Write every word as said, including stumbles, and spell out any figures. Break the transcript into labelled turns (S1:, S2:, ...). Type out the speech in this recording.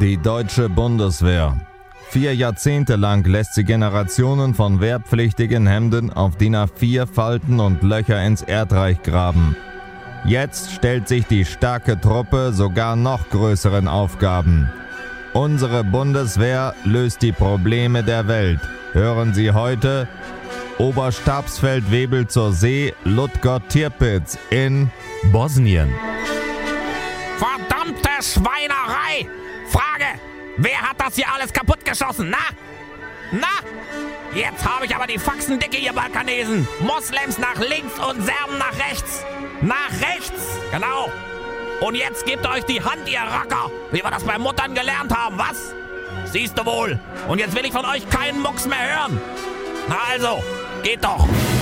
S1: Die deutsche Bundeswehr. Vier Jahrzehnte lang lässt sie Generationen von wehrpflichtigen Hemden auf D I N A vier falten und Löcher ins Erdreich graben. Jetzt stellt sich die starke Truppe sogar noch größeren Aufgaben. Unsere Bundeswehr löst die Probleme der Welt. Hören Sie heute Oberstabsfeldwebel zur See Ludger Tirpitz in
S2: Bosnien.
S3: Verdammte Schweinerei! Frage, wer hat das hier alles kaputtgeschossen, na? Na? Jetzt habe ich aber die Faxen dicke, ihr Balkanesen. Moslems nach links und Serben nach rechts. Nach rechts, genau. Und jetzt gebt euch die Hand, ihr Racker, wie wir das bei Muttern gelernt haben, was? Siehst du wohl. Und jetzt will ich von euch keinen Mucks mehr hören. Na also, geht doch.